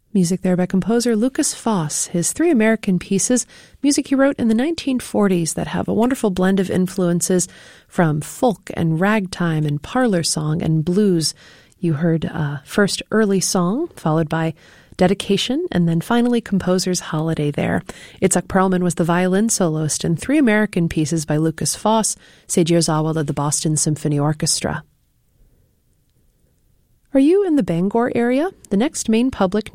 Music there by composer Lukas Foss, his three American pieces, music he wrote in the 1940s that have a wonderful blend of influences from folk and ragtime and parlor song and blues. You heard first Early Song, followed by Dedication, and then finally Composer's Holiday there. Itzhak Perlman was the violin soloist in three American pieces by Lukas Foss. Seiji Ozawa led the Boston Symphony Orchestra. Are you in the Bangor area? The next main public